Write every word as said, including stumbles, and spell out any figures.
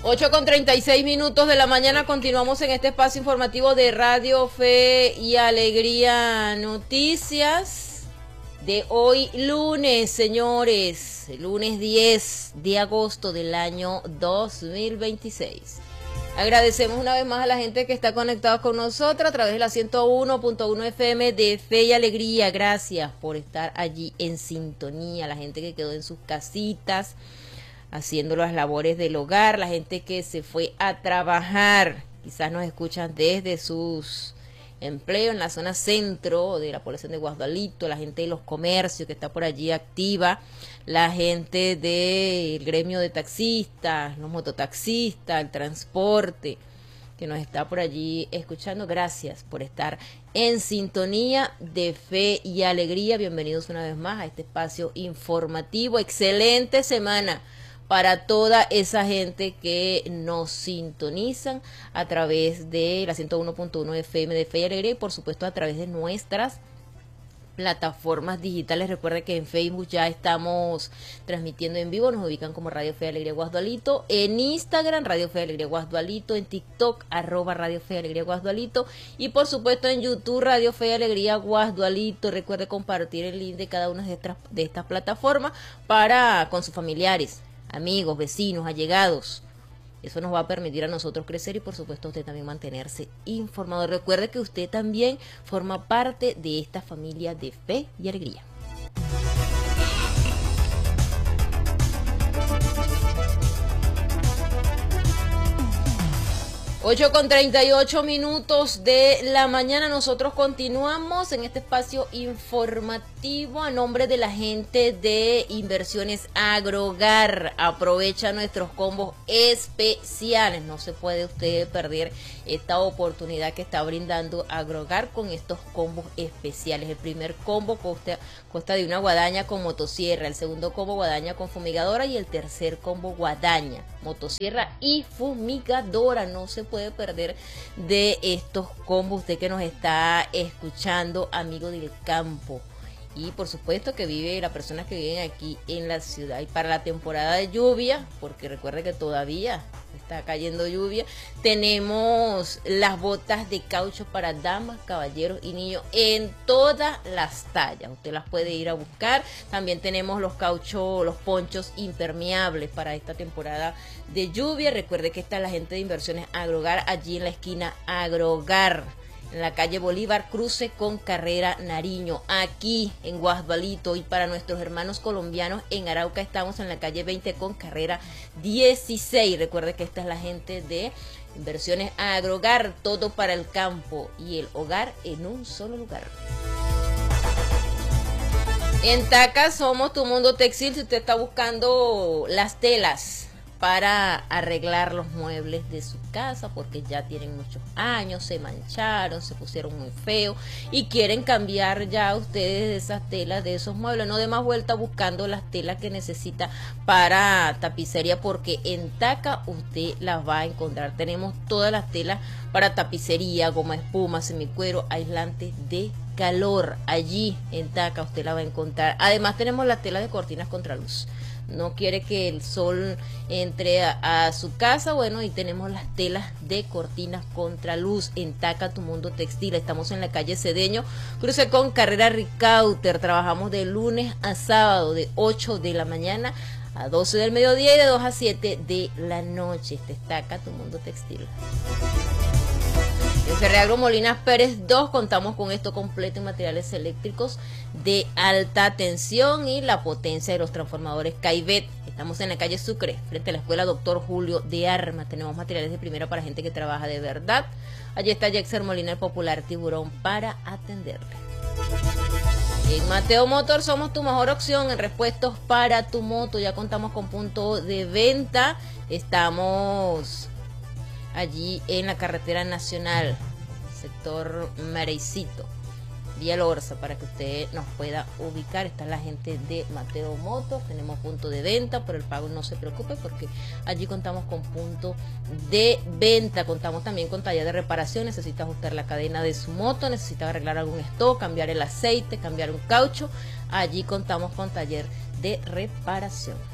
ocho con treinta y seis minutos de la mañana, continuamos en este espacio informativo de Radio Fe y Alegría Noticias de hoy lunes, señores, lunes diez de agosto del año dos mil veintiséis. Agradecemos una vez más a la gente que está conectada con nosotros a través de la ciento uno punto uno F M de Fe y Alegría. Gracias por estar allí en sintonía, la gente que quedó en sus casitas haciendo las labores del hogar, la gente que se fue a trabajar, quizás nos escuchan desde sus empleos en la zona centro de la población de Guasdualito, la gente de los comercios que está por allí activa, la gente del gremio de taxistas, los mototaxistas, el transporte, que nos está por allí escuchando. Gracias por estar en sintonía de Fe y Alegría. Bienvenidos una vez más a este espacio informativo. Excelente semana para toda esa gente que nos sintonizan a través de la ciento uno punto uno F M de Fe y Alegría y por supuesto a través de nuestras plataformas digitales. Recuerde que en Facebook ya estamos transmitiendo en vivo, nos ubican como Radio Fe y Alegría Guasdualito, en Instagram Radio Fe y Alegría Guasdualito, en TikTok arroba Radio Fe y Alegría Guasdualito y por supuesto en YouTube Radio Fe y Alegría Guasdualito. Recuerde compartir el link de cada una de estas, de estas plataformas para con sus familiares, amigos, vecinos, allegados. Eso nos va a permitir a nosotros crecer y por supuesto usted también mantenerse informado. Recuerde que usted también forma parte de esta familia de Fe y Alegría. ocho con treinta y ocho minutos de la mañana, nosotros continuamos en este espacio informativo a nombre de la gente de Inversiones Agrogar. Aprovecha nuestros combos especiales, no se puede usted perder esta oportunidad que está brindando Agrogar con estos combos especiales. El primer combo consta, consta de una guadaña con motosierra, el segundo combo guadaña con fumigadora y el tercer combo guadaña, motosierra y fumigadora. No se puede perder de estos combos usted que nos está escuchando, amigo del campo, y por supuesto que vive, las personas que viven aquí en la ciudad. Y para la temporada de lluvia, porque recuerde que todavía está cayendo lluvia, tenemos las botas de caucho para damas, caballeros y niños en todas las tallas. Usted las puede ir a buscar. También tenemos los cauchos, los ponchos impermeables para esta temporada de lluvia. Recuerde que está la gente de Inversiones Agrogar allí en la esquina Agrogar, en la calle Bolívar, cruce con Carrera Nariño, aquí en Guasdualito. Y para nuestros hermanos colombianos en Arauca estamos en la calle veinte con Carrera dieciséis. Recuerde que esta es la gente de Inversiones Agrogar, todo para el campo y el hogar en un solo lugar. En Taca somos tu mundo textil. Si usted está buscando las telas para arreglar los muebles de su casa porque ya tienen muchos años, se mancharon, se pusieron muy feos y quieren cambiar ya ustedes esas telas de esos muebles, no dé más vuelta buscando las telas que necesita para tapicería, porque en Taca usted las va a encontrar. Tenemos todas las telas para tapicería, goma espuma, semicuero, aislante de calor. Allí en Taca usted la va a encontrar. Además tenemos las telas de cortinas contra luz. No quiere que el sol entre a, a su casa, bueno, y tenemos las telas de cortinas contra luz en Taca, tu mundo textil. Estamos en la calle Cedeño, cruce con Carrera Ricauter. Trabajamos de lunes a sábado de ocho de la mañana a doce del mediodía y de dos a siete de la noche. Este es Taca, tu mundo textil. En Ferreagro Molinas Pérez dos contamos con esto completo en materiales eléctricos de alta tensión y la potencia de los transformadores Caivet. Estamos en la calle Sucre, frente a la escuela Doctor Julio de Armas. Tenemos materiales de primera para gente que trabaja de verdad. Allí está Jexer Molina, el popular tiburón, para atenderle. En Mateo Motor somos tu mejor opción en repuestos para tu moto. Ya contamos con punto de venta. Estamos allí en la carretera nacional, sector Marecito, Vía Lorza, para que usted nos pueda ubicar. Está la gente de Mateo Motos, tenemos punto de venta, por el pago no se preocupe porque allí contamos con punto de venta. Contamos también con taller de reparación. Necesita ajustar la cadena de su moto, necesita arreglar algún stock, cambiar el aceite, cambiar un caucho. Allí contamos con taller de reparación.